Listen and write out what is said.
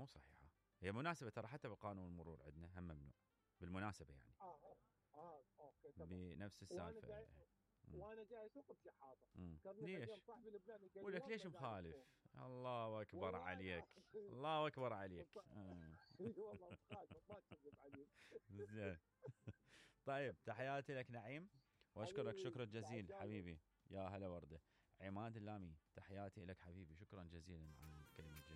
مو صحيحة، هي مناسبة ترى، حتى بقانون المرور عندنا هم ممنوع بالمناسبة يعني. اوكي تمام. بنفس السالفة. وانا جاي اسوق بشحاطه، كرني اليوم ليش؟ صاحبي اللبناني قال لي ولك ليش والله زعلان فوق. مخالف؟ الله أكبر والله عليك، الله أكبر عليك. والله مخالف ما تكذب عليك. زين. طيب تحياتي لك نعيم، وأشكرك حبيبي شكرا جزيلا تعال الله. حبيبي. يا هلا وردة. عماد اللامي، تحياتي لك حبيبي، شكرا جزيلا على الكلمة الجميلة.